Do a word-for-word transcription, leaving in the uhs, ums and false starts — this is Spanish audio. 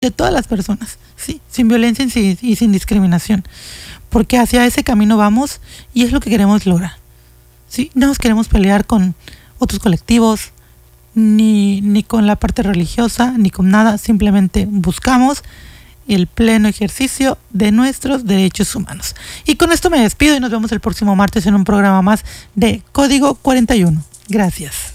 de todas las personas, ¿sí? Sin violencia y, y sin discriminación, porque hacia ese camino vamos y es lo que queremos lograr, ¿sí? No nos queremos pelear con otros colectivos, ni, ni con la parte religiosa, ni con nada, simplemente buscamos el pleno ejercicio de nuestros derechos humanos. Y con esto me despido y nos vemos el próximo martes en un programa más de Código cuarenta y uno. Gracias.